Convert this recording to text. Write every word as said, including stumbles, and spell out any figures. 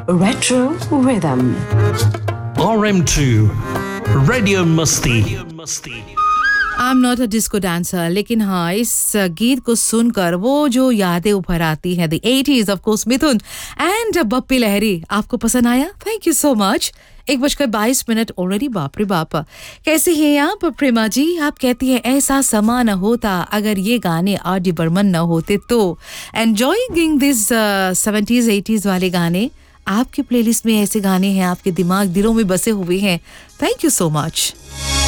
Retro Rhythm. R M two Radio Musti. I am not a disco dancer, लेकिन हाँ इस गीत को सुनकर वो जो यादें उभर आती हैं the eighties, of course Mithun and Bappi Lahiri. आपको पसंद आया? Thank you so much. एक बजकर बाईस मिनट ऑलरेडी, बाप रे बाप। कैसी हैं आप प्रेमा जी? आप कहती हैं ऐसा समा न होता अगर ये गाने आर डी बर्मन न होते तो। एंजॉयिंग दिस सेवेंटीज़ एटीज़ वाले गाने। आपकी प्लेलिस्ट में ऐसे गाने हैं, आपके दिमाग दिलों में बसे हुए हैं। Thank you so much.